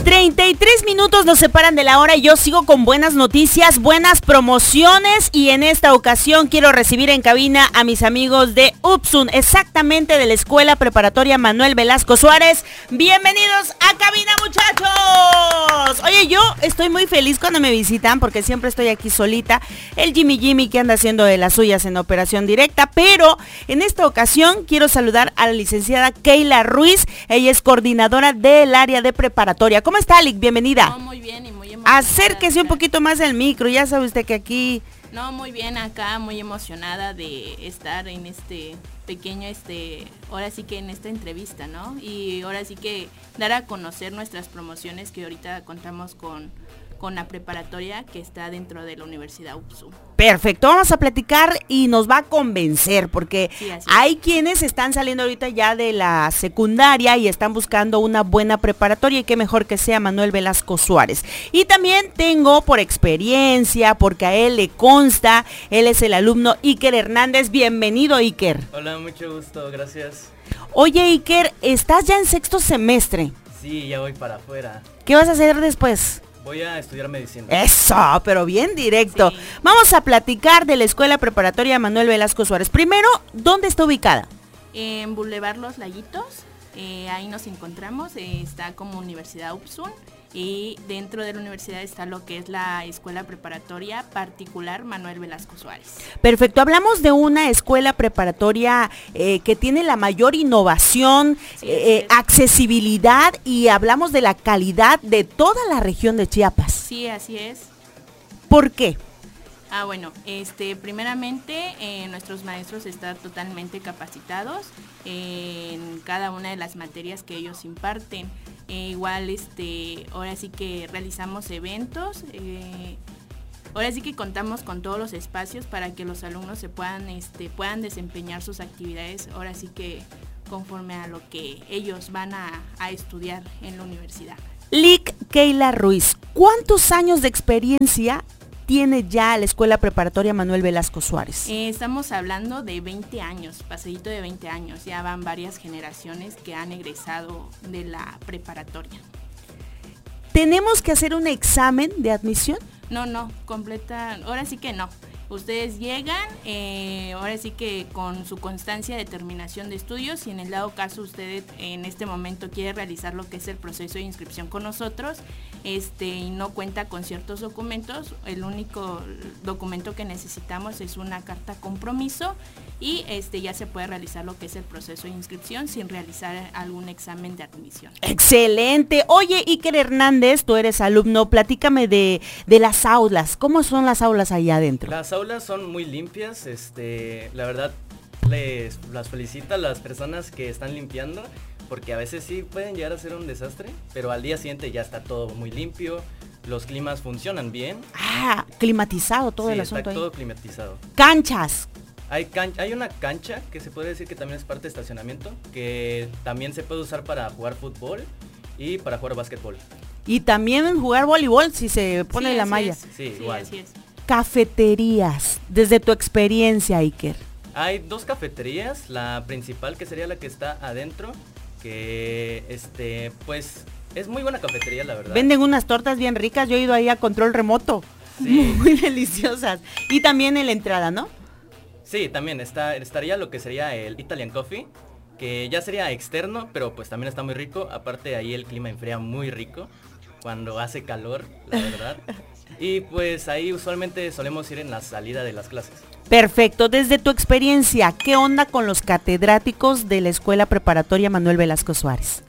33 minutos nos separan de la hora y yo sigo con buenas noticias, buenas promociones y en esta ocasión quiero recibir en cabina a mis amigos de UPSUN, exactamente de la Escuela Preparatoria Manuel Velasco Suárez. Bienvenidos a cabina, muchachos. Oye, yo estoy muy feliz cuando me visitan porque siempre estoy aquí solita. El Jimmy que anda haciendo de las suyas en operación directa, pero en esta ocasión quiero saludar a la licenciada Keila Ruiz. Ella es coordinadora del área de preparatoria. ¿Cómo está, Lick? Bienvenida. No, muy bien y muy emocionada. Acérquese un poquito más del micro, ya sabe usted que aquí... No, muy bien acá, muy emocionada de estar en este pequeño, ahora sí que en esta entrevista, ¿no? Y ahora sí que dar a conocer nuestras promociones que ahorita contamos con la preparatoria que está dentro de la Universidad UPSUN. Perfecto, vamos a platicar y nos va a convencer porque sí, hay quienes están saliendo ahorita ya de la secundaria y están buscando una buena preparatoria y qué mejor que sea Manuel Velasco Suárez. Y también tengo por experiencia, porque a él le consta, él es el alumno Iker Hernández. Bienvenido, Iker. Hola, mucho gusto, gracias. Oye, Iker, estás ya en sexto semestre. Sí, ya voy para afuera. ¿Qué vas a hacer después? Voy a estudiar medicina. Eso, pero bien directo. Sí. Vamos a platicar de la Escuela Preparatoria Manuel Velasco Suárez. Primero, ¿dónde está ubicada? En Boulevard Los Laguitos, ahí nos encontramos, está como Universidad UPSUN y dentro de la universidad está lo que es la Escuela Preparatoria Particular Manuel Velasco Suárez. Perfecto, hablamos de una escuela preparatoria que tiene la mayor innovación, Sí, accesibilidad y hablamos de la calidad de toda la región de Chiapas. Sí, así es. ¿Por qué? Bueno, primeramente nuestros maestros están totalmente capacitados en cada una de las materias que ellos imparten. Igual, ahora sí que realizamos eventos, ahora sí que contamos con todos los espacios para que los alumnos se puedan desempeñar sus actividades, ahora sí que conforme a lo que ellos van a estudiar en la universidad. Lick Keila Ruiz, ¿cuántos años de experiencia tiene ya la Escuela Preparatoria Manuel Velasco Suárez? Estamos hablando de 20 años, pasadito de 20 años, ya van varias generaciones que han egresado de la preparatoria. ¿Tenemos que hacer un examen de admisión? No, ahora sí que no. Ustedes llegan, ahora sí que con su constancia de terminación de estudios, si en el dado caso usted en este momento quiere realizar lo que es el proceso de inscripción con nosotros, y no cuenta con ciertos documentos, el único documento que necesitamos es una carta compromiso y ya se puede realizar lo que es el proceso de inscripción sin realizar algún examen de admisión. Excelente. Oye, Iker Hernández, tú eres alumno, platícame de las aulas. ¿Cómo son las aulas allá adentro? Las aulas son muy limpias, la verdad las felicito a las personas que están limpiando, porque a veces sí pueden llegar a ser un desastre, pero al día siguiente ya está todo muy limpio, los climas funcionan bien. Climatizado todo sí, el asunto está ahí. todo climatizado. Canchas. Hay una cancha que se puede decir que también es parte de estacionamiento, que también se puede usar para jugar fútbol y para jugar básquetbol. Y también jugar voleibol si se pone Sí, la así malla. es. Sí, Sí, igual. así es. Cafeterías, desde tu experiencia, Iker. Hay dos cafeterías, la principal que sería la que está adentro, que pues es muy buena cafetería, la verdad. Venden unas tortas bien ricas, yo he ido ahí a control remoto. Sí. Muy deliciosas. Y también en la entrada, ¿no? Sí, también estaría lo que sería el Italian Coffee, que ya sería externo, pero pues también está muy rico. Aparte ahí el clima enfría muy rico cuando hace calor, la verdad. Y pues ahí usualmente solemos ir en la salida de las clases. Perfecto. Desde tu experiencia, ¿qué onda con los catedráticos de la Escuela Preparatoria Manuel Velasco Suárez?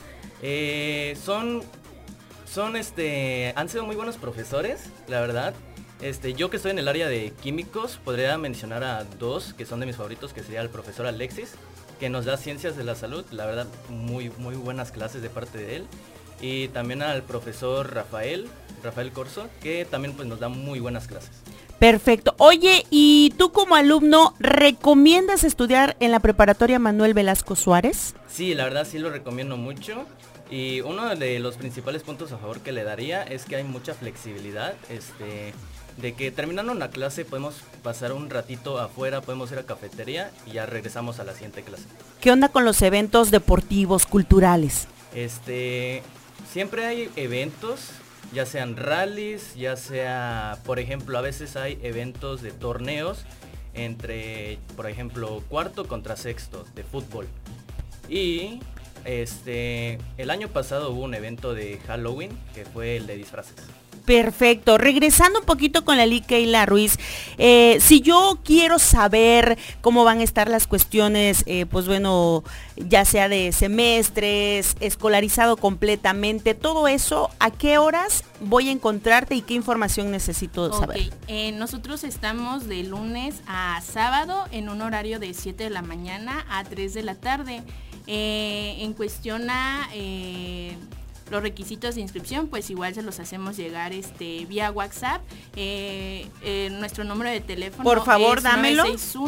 Han sido muy buenos profesores, la verdad. Yo que estoy en el área de químicos, podría mencionar a dos que son de mis favoritos, que sería el profesor Alexis, que nos da ciencias de la salud, la verdad, muy, muy buenas clases de parte de él. Y también al profesor Rafael Corso, que también pues nos da muy buenas clases. Perfecto. Oye, ¿y tú como alumno recomiendas estudiar en la Preparatoria Manuel Velasco Suárez? Sí, la verdad sí lo recomiendo mucho. Y uno de los principales puntos a favor que le daría es que hay mucha flexibilidad, de que terminando una clase podemos pasar un ratito afuera, podemos ir a cafetería y ya regresamos a la siguiente clase. ¿Qué onda con los eventos deportivos, culturales? siempre hay eventos, ya sean rallies, ya sea, por ejemplo, a veces hay eventos de torneos entre, por ejemplo, cuarto contra sexto de fútbol. Y el año pasado hubo un evento de Halloween que fue el de disfraces. Perfecto. Regresando un poquito con la Lic Keila Ruiz, si yo quiero saber cómo van a estar las cuestiones, pues bueno, ya sea de semestres, escolarizado completamente, todo eso, ¿a qué horas voy a encontrarte y qué información necesito saber? Nosotros estamos de lunes a sábado en un horario de 7 de la mañana a 3 de la tarde. En cuestión a los requisitos de inscripción, pues igual se los hacemos llegar vía WhatsApp. Nuestro número de teléfono, por favor, es dámelo.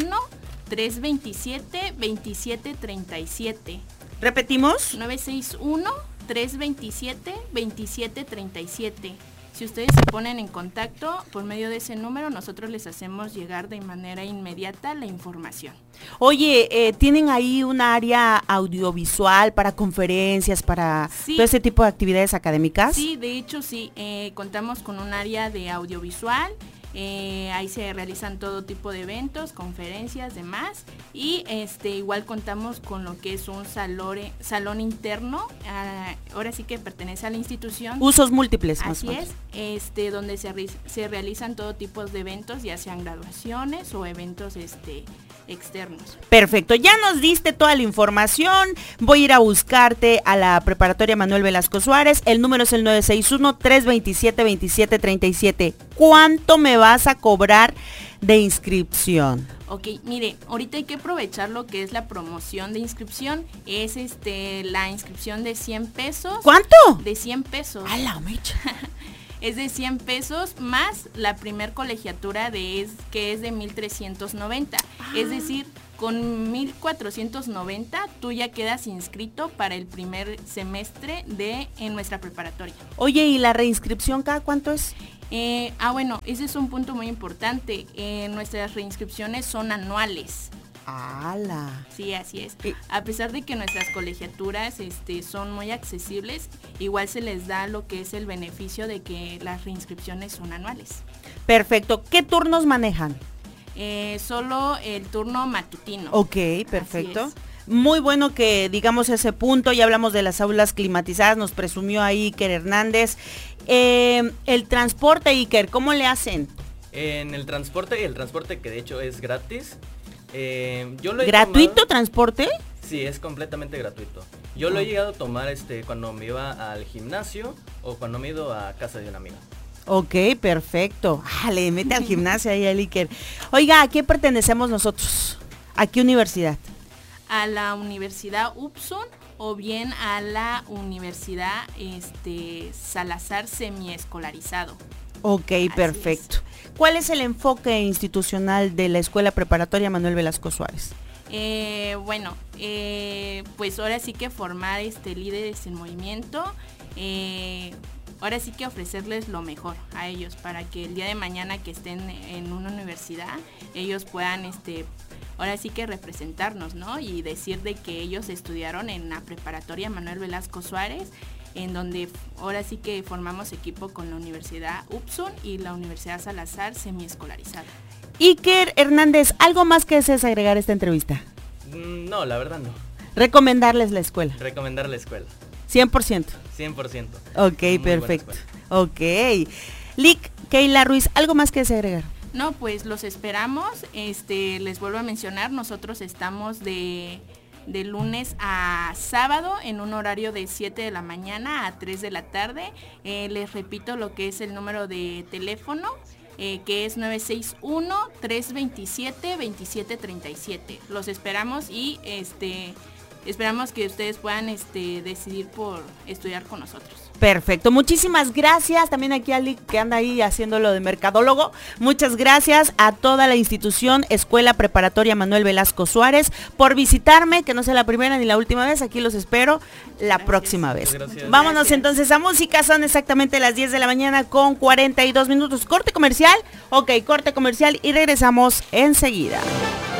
961-327-2737. ¿Repetimos? 961-327-2737. Si ustedes se ponen en contacto por medio de ese número, nosotros les hacemos llegar de manera inmediata la información. Oye, ¿tienen ahí un área audiovisual para conferencias, para todo ese tipo de actividades académicas? Sí, de hecho sí, contamos con un área de audiovisual. Ahí se realizan todo tipo de eventos, conferencias, demás, y igual contamos con lo que es un salón interno, ahora sí que pertenece a la institución. Usos múltiples. Así es, donde se realizan todo tipo de eventos, ya sean graduaciones o eventos externos. Perfecto, ya nos diste toda la información. Voy a ir a buscarte a la preparatoria Manuel Velasco Suárez. El número es el 961-327-2737. ¿Cuánto me vas a cobrar de inscripción? Ok, mire, ahorita hay que aprovechar lo que es la promoción de inscripción. Es la inscripción de 100 pesos. ¿Cuánto? De 100 pesos. ¡A la mecha! Es de 100 pesos más la primer colegiatura que es de 1,390. Es decir, con 1,490 tú ya quedas inscrito para el primer semestre en nuestra preparatoria. Oye, ¿y la reinscripción cada cuánto es? Bueno, ese es un punto muy importante. Nuestras reinscripciones son anuales. ¡Hala! Sí, así es. A pesar de que nuestras colegiaturas son muy accesibles, igual se les da lo que es el beneficio de que las reinscripciones son anuales. Perfecto. ¿Qué turnos manejan? Solo el turno matutino. Ok, perfecto. Muy bueno que digamos ese punto. Ya hablamos de las aulas climatizadas, nos presumió ahí Iker Hernández. El transporte, Iker, ¿cómo le hacen? En el transporte que de hecho es gratis. ¿Gratuito transporte? Sí, es completamente gratuito. Yo lo he llegado a tomar cuando me iba al gimnasio o cuando me he ido a casa de una amiga. Ok, perfecto. Le mete al gimnasio ahí el Iker. Oiga, ¿a qué pertenecemos nosotros? ¿A qué universidad? A la Universidad UPSUN o bien a la Universidad Salazar semiescolarizado. Ok, perfecto. ¿Cuál es el enfoque institucional de la Escuela Preparatoria Manuel Velasco Suárez? Pues ahora sí que formar líderes en movimiento, ahora sí que ofrecerles lo mejor a ellos para que el día de mañana que estén en una universidad, ellos puedan ahora sí que representarnos, ¿no? Y decir de que ellos estudiaron en la Preparatoria Manuel Velasco Suárez, en donde ahora sí que formamos equipo con la Universidad UPSUN y la Universidad Salazar semiescolarizada. Iker Hernández, ¿algo más que desees agregar a esta entrevista? No, la verdad no. Recomendarles la escuela. Recomendar la escuela. 100%. 100%. Ok, perfecto. Ok. Lic Keila Ruiz, ¿algo más que desees agregar? No, pues los esperamos. Les vuelvo a mencionar, nosotros estamos de lunes a sábado en un horario de 7 de la mañana a 3 de la tarde. Les repito lo que es el número de teléfono, que es 961-327-2737. Los esperamos y esperamos que ustedes puedan decidir por estudiar con nosotros. Perfecto, muchísimas gracias. También aquí a Lic, que anda ahí haciendo lo de mercadólogo. Muchas gracias a toda la institución Escuela Preparatoria Manuel Velasco Suárez por visitarme, que no sea la primera ni la última vez. Aquí los espero la próxima vez. Gracias. Vámonos entonces a música. Son exactamente las 10 de la mañana con 42 minutos. Corte comercial. Ok, corte comercial y regresamos enseguida.